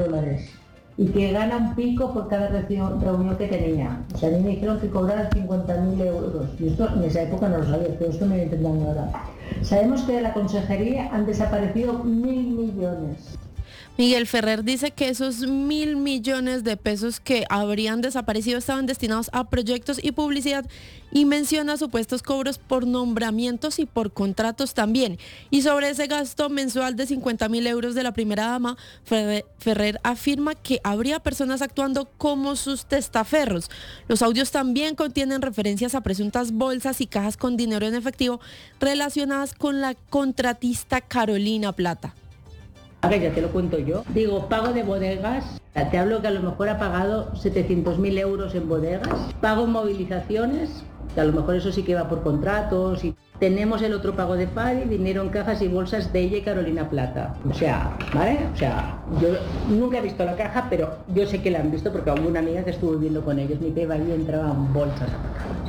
dólares y que gana un pico por cada reunión que tenía. O sea, a mí me dijeron que cobraban 50.000 euros. Y esto en esa época no lo sabía, pero esto me lo intentan ahora. Sabemos que de la consejería han desaparecido 1.000 millones. Miguel Ferrer dice que esos 1.000 millones de pesos que habrían desaparecido estaban destinados a proyectos y publicidad y menciona supuestos cobros por nombramientos y por contratos también. Y sobre ese gasto mensual de 50.000 euros de la primera dama, Ferrer afirma que habría personas actuando como sus testaferros. Los audios también contienen referencias a presuntas bolsas y cajas con dinero en efectivo relacionadas con la contratista Carolina Plata. Ahora ya te lo cuento yo. Digo, pago de bodegas, te hablo que a lo mejor ha pagado 700.000 euros en bodegas, pago movilizaciones, que a lo mejor eso sí que va por contratos, y tenemos el otro pago de PADI, dinero en cajas y bolsas de ella y Carolina Plata. O sea, ¿vale? O sea, yo nunca he visto la caja, pero yo sé que la han visto porque hubo una amiga que estuvo viviendo con ellos, mi iba y entraban bolsas a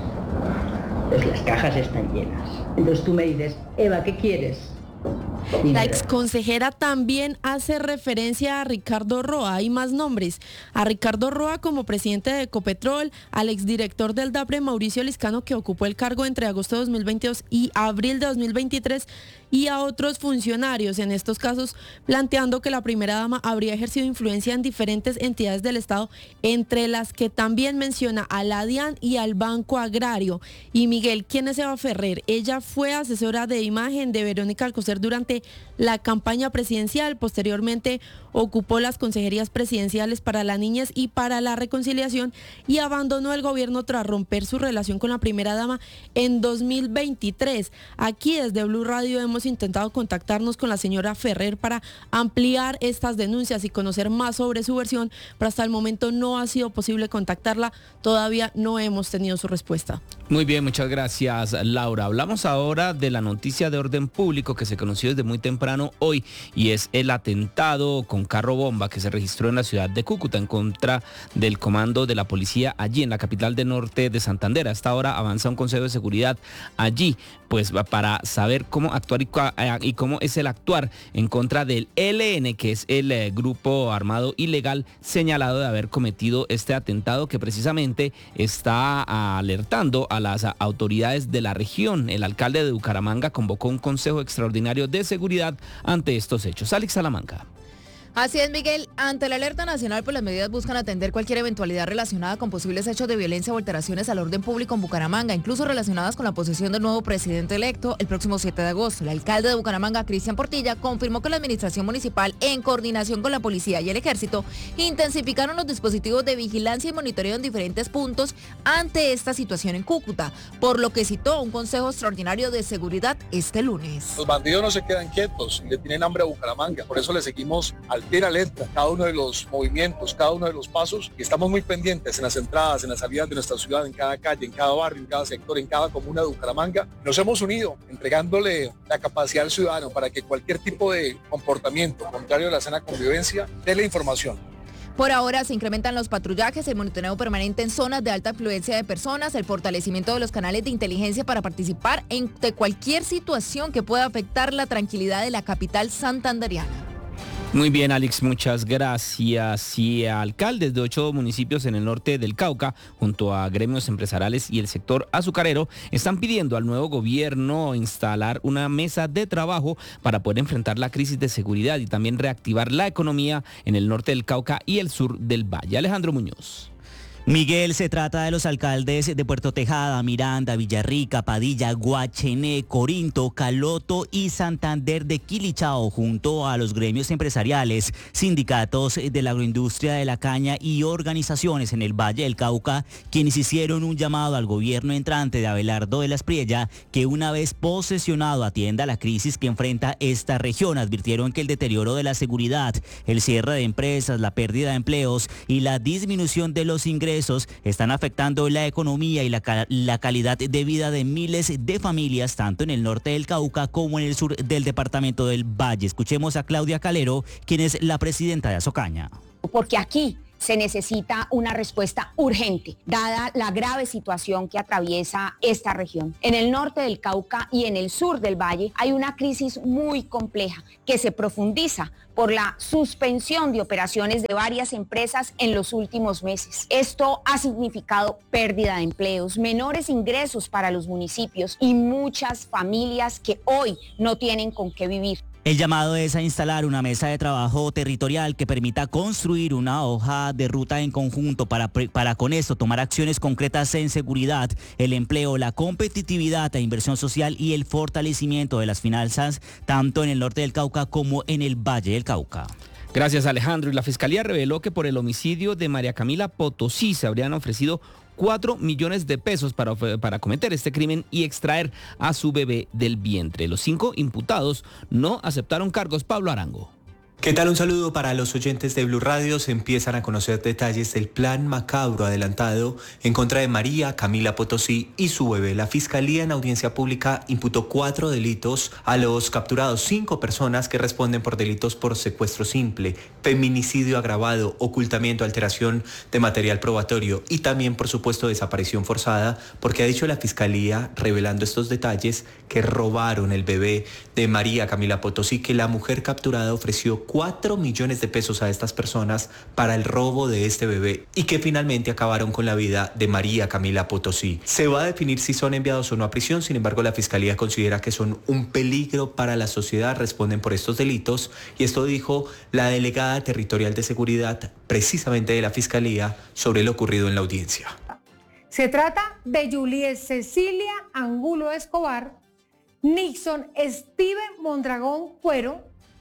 pagar. Entonces las cajas están llenas. Entonces tú me dices, Eva, ¿qué quieres? La exconsejera también hace referencia a Ricardo Roa, hay más nombres, a Ricardo Roa como presidente de Ecopetrol, al exdirector del DAPRE Mauricio Liscano, que ocupó el cargo entre agosto de 2022 y abril de 2023, y a otros funcionarios, en estos casos planteando que la primera dama habría ejercido influencia en diferentes entidades del Estado, entre las que también menciona a la DIAN y al Banco Agrario. Y Miguel, ¿quién es Eva Ferrer? Ella fue asesora de imagen de Verónica Alcocer durante la campaña presidencial, posteriormente ocupó las consejerías presidenciales para la niñez y para la reconciliación y abandonó el gobierno tras romper su relación con la primera dama en 2023. Aquí desde Blue Radio hemos intentado contactarnos con la señora Ferrer para ampliar estas denuncias y conocer más sobre su versión, pero hasta el momento no ha sido posible contactarla, todavía no hemos tenido su respuesta. Muy bien, muchas gracias, Laura. Hablamos ahora de la noticia de orden público que se conoció desde muy temprano hoy y es el atentado con carro bomba que se registró en la ciudad de Cúcuta en contra del comando de la policía allí en la capital del norte de Santander. Hasta ahora avanza un consejo de seguridad allí, pues para saber cómo actuar y cómo es el actuar en contra del ELN, que es el grupo armado ilegal señalado de haber cometido este atentado que precisamente está alertando a las autoridades de la región. El alcalde de Bucaramanga convocó un consejo extraordinario de seguridad ante estos hechos. Alex Salamanca. Así es, Miguel. Ante la alerta nacional, pues las medidas buscan atender cualquier eventualidad relacionada con posibles hechos de violencia o alteraciones al orden público en Bucaramanga, incluso relacionadas con la posesión del nuevo presidente electo el próximo 7 de agosto. El alcalde de Bucaramanga, Cristian Portilla, confirmó que la administración municipal, en coordinación con la policía y el ejército, intensificaron los dispositivos de vigilancia y monitoreo en diferentes puntos ante esta situación en Cúcuta, por lo que citó un consejo extraordinario de seguridad este lunes. Los bandidos no se quedan quietos, le tienen hambre a Bucaramanga, por eso le seguimos al pie de la letra cada uno de los movimientos, cada uno de los pasos, y estamos muy pendientes en las entradas, en las salidas de nuestra ciudad, en cada calle, en cada barrio, en cada sector, en cada comuna de Bucaramanga. Nos hemos unido entregándole la capacidad al ciudadano para que cualquier tipo de comportamiento contrario a la sana convivencia dé la información. Por ahora se incrementan los patrullajes, el monitoreo permanente en zonas de alta afluencia de personas, el fortalecimiento de los canales de inteligencia para participar en cualquier situación que pueda afectar la tranquilidad de la capital santandereana. Muy bien, Alex, muchas gracias. Y alcaldes de 8 municipios en el norte del Cauca, junto a gremios empresariales y el sector azucarero, están pidiendo al nuevo gobierno instalar una mesa de trabajo para poder enfrentar la crisis de seguridad y también reactivar la economía en el norte del Cauca y el sur del Valle. Alejandro Muñoz. Miguel, se trata de los alcaldes de Puerto Tejada, Miranda, Villarrica, Padilla, Guachené, Corinto, Caloto y Santander de Quilichao, junto a los gremios empresariales, sindicatos de la agroindustria de la caña y organizaciones en el Valle del Cauca, quienes hicieron un llamado al gobierno entrante de Abelardo de la Espriella que una vez posesionado atienda la crisis que enfrenta esta región. Advirtieron que el deterioro de la seguridad, el cierre de empresas, la pérdida de empleos y la disminución de los ingresos están afectando la economía y la calidad de vida de miles de familias, tanto en el norte del Cauca como en el sur del departamento del Valle. Escuchemos a Claudia Calero, quien es la presidenta de Azocaña. Porque aquí se necesita una respuesta urgente, dada la grave situación que atraviesa esta región. En el norte del Cauca y en el sur del Valle hay una crisis muy compleja que se profundiza por la suspensión de operaciones de varias empresas en los últimos meses. Esto ha significado pérdida de empleos, menores ingresos para los municipios y muchas familias que hoy no tienen con qué vivir. El llamado es a instalar una mesa de trabajo territorial que permita construir una hoja de ruta en conjunto para con esto tomar acciones concretas en seguridad, el empleo, la competitividad, la inversión social y el fortalecimiento de las finanzas, tanto en el norte del Cauca como en el Valle del Cauca. Gracias, Alejandro. Y la Fiscalía reveló que por el homicidio de María Camila Potosí se habrían ofrecido 4 millones de pesos para cometer este crimen y extraer a su bebé del vientre. Los 5 imputados no aceptaron cargos. Pablo Arango. ¿Qué tal? Un saludo para los oyentes de Blue Radio. Se empiezan a conocer detalles del plan macabro adelantado en contra de María Camila Potosí y su bebé. La Fiscalía en audiencia pública imputó 4 delitos a los capturados, 5 personas que responden por delitos por secuestro simple, feminicidio agravado, ocultamiento, alteración de material probatorio y también, por supuesto, desaparición forzada, porque ha dicho la Fiscalía, revelando estos detalles, que robaron el bebé de María Camila Potosí, que la mujer capturada ofreció 4 millones de pesos a estas personas para el robo de este bebé y que finalmente acabaron con la vida de María Camila Potosí. Se va a definir si son enviados o no a prisión, sin embargo la Fiscalía considera que son un peligro para la sociedad, responden por estos delitos y esto dijo la delegada territorial de seguridad precisamente de la Fiscalía sobre lo ocurrido en la audiencia. Se trata de Juliet Cecilia Angulo Escobar, Nixon Steven Mondragón Cuero,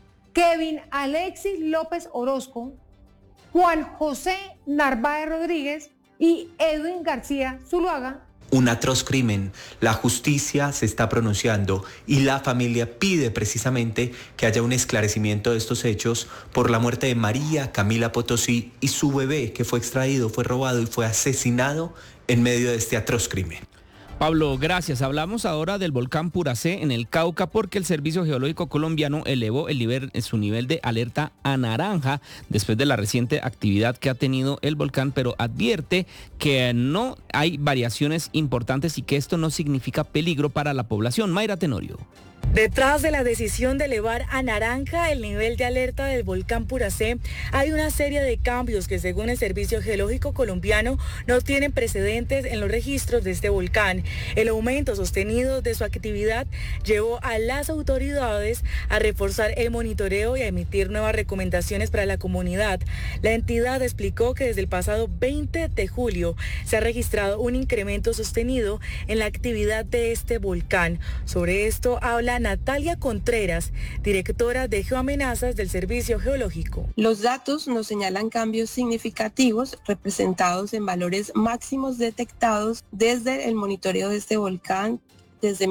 Kevin Alexis López Orozco, Juan José Narváez Rodríguez y Edwin García Zuluaga. Un atroz crimen. La justicia se está pronunciando y la familia pide precisamente que haya un esclarecimiento de estos hechos por la muerte de María Camila Potosí y su bebé que fue extraído, fue robado y fue asesinado en medio de este atroz crimen. Pablo, gracias. Hablamos ahora del volcán Puracé en el Cauca porque el Servicio Geológico Colombiano elevó su nivel de alerta a naranja después de la reciente actividad que ha tenido el volcán, pero advierte que no hay variaciones importantes y que esto no significa peligro para la población. Mayra Tenorio. Detrás de la decisión de elevar a naranja el nivel de alerta del volcán Puracé, hay una serie de cambios que según el Servicio Geológico Colombiano no tienen precedentes en los registros de este volcán. El aumento sostenido de su actividad llevó a las autoridades a reforzar el monitoreo y a emitir nuevas recomendaciones para la comunidad. La entidad explicó que desde el pasado 20 de julio se ha registrado un incremento sostenido en la actividad de este volcán. Sobre esto habla Natalia Contreras, directora de Geoamenazas del Servicio Geológico. Los datos nos señalan cambios significativos representados en valores máximos detectados desde el monitoreo de este volcán desde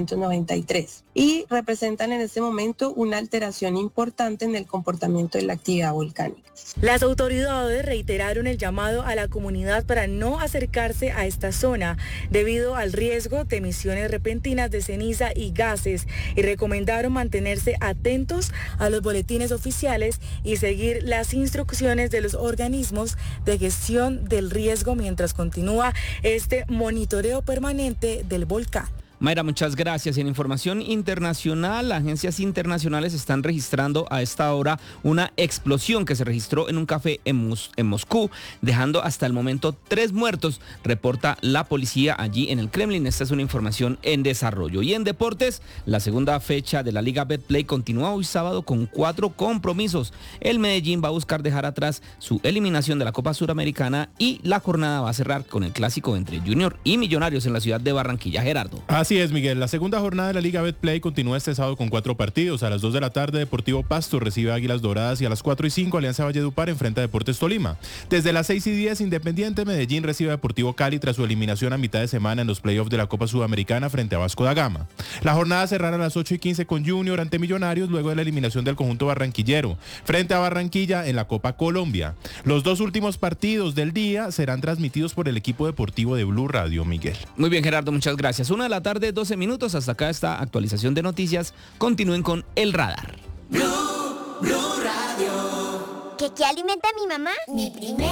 1993 y representan en este momento una alteración importante en el comportamiento de la actividad volcánica. Las autoridades reiteraron el llamado a la comunidad para no acercarse a esta zona debido al riesgo de emisiones repentinas de ceniza y gases y recomendaron mantenerse atentos a los boletines oficiales y seguir las instrucciones de los organismos de gestión del riesgo mientras continúa este monitoreo permanente del volcán. Mayra, muchas gracias. En información internacional, agencias internacionales están registrando a esta hora una explosión que se registró en un café en Moscú, dejando hasta el momento 3 muertos, reporta la policía allí en el Kremlin. Esta es una información en desarrollo. Y en deportes, la segunda fecha de la Liga Betplay continúa hoy sábado con 4 compromisos. El Medellín va a buscar dejar atrás su eliminación de la Copa Suramericana y la jornada va a cerrar con el clásico entre Junior y Millonarios en la ciudad de Barranquilla. Gerardo. Así es, Miguel. La segunda jornada de la Liga Betplay continúa este sábado con 4 partidos. A las 2 de la tarde, Deportivo Pasto recibe a Águilas Doradas y a las 4:05, Alianza Valledupar enfrenta a Deportes Tolima. Desde las 6:10, Independiente Medellín recibe a Deportivo Cali tras su eliminación a mitad de semana en los playoffs de la Copa Sudamericana frente a Vasco da Gama. La jornada cerrará a las 8:15 con Junior ante Millonarios luego de la eliminación del conjunto barranquillero frente a Barranquilla en la Copa Colombia. Los 2 últimos partidos del día serán transmitidos por el equipo deportivo de Blue Radio, Miguel. Muy bien, Gerardo, muchas gracias. 1 de la tarde, 12 minutos. Hasta acá esta actualización de noticias. Continúen con El Radar. Blue Radio. ¿Qué alimenta a mi mamá? Mi primer